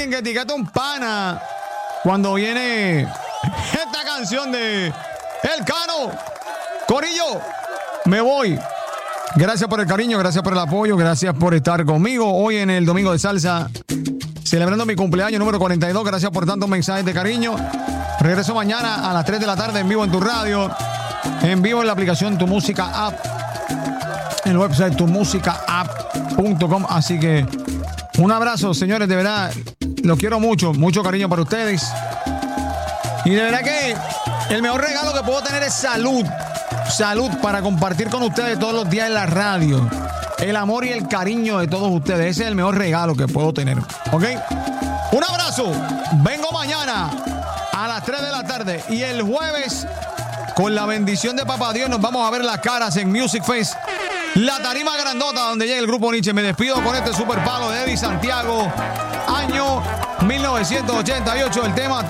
alguien que etiquete un pana cuando viene esta canción de El Cano. Corillo, me voy. Gracias por el cariño, gracias por el apoyo, gracias por estar conmigo hoy en el Domingo de Salsa, celebrando mi cumpleaños número 42. Gracias por tantos mensajes de cariño. Regreso mañana a las 3 de la tarde en vivo en tu radio, en vivo en la aplicación Tu Música App, en el website tumusicaapp.com. Así que un abrazo, señores, de verdad, los quiero mucho, mucho cariño para ustedes. Y de verdad que el mejor regalo que puedo tener es salud. Salud para compartir con ustedes todos los días en la radio. El amor y el cariño de todos ustedes. Ese es el mejor regalo que puedo tener. ¿Ok? Un abrazo. Vengo mañana a las 3 de la tarde. Y el jueves, con la bendición de Papá Dios, nos vamos a ver las caras en Music Fest. La tarima grandota donde llega el grupo Nietzsche. Me despido con este super palo de Eddie Santiago. Año 1988. El tema